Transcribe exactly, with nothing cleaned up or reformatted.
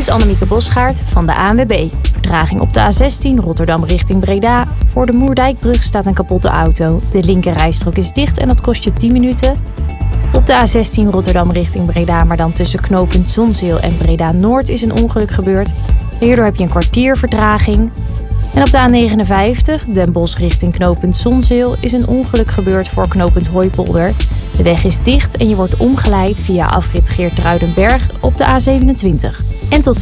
Annemieke Bosgaard van de A N W B. Vertraging op de A zestien Rotterdam richting Breda. Voor de Moerdijkbrug staat een kapotte auto. De linkerrijstrook is dicht en dat kost je tien minuten. Op de A zestien Rotterdam richting Breda, maar dan tussen knooppunt Zonzeel en Breda Noord is een ongeluk gebeurd. Hierdoor heb je een kwartier vertraging. En op de A negenenvijftig Den Bosch richting knooppunt Zonzeel is een ongeluk gebeurd voor knooppunt Hooipolder. De weg is dicht en je wordt omgeleid via afrit Geertruidenberg op de A zevenentwintig. En tot